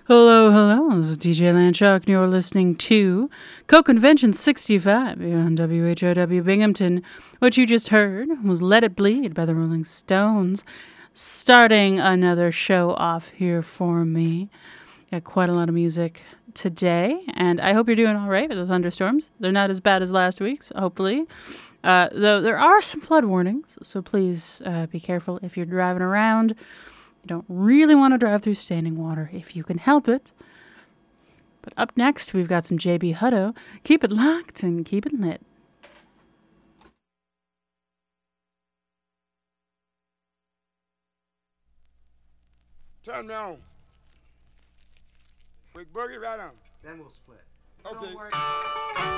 Hello, hello. This is DJ Landshock, and you're listening to Co-Convention 65 here on WHOW Binghamton. What you just heard was Let It Bleed by the Rolling Stones, starting another show off here for me. Got quite a lot of music today, and I hope you're doing all right with the thunderstorms. They're not as bad as last week's, hopefully. Though there are some flood warnings, so please be careful if you're driving around. You don't really want to drive through standing water if you can help it. But up next, we've got some JB Hutto. Keep it locked and keep it lit. Turn me on. Big boogie right on. Then we'll split. Okay.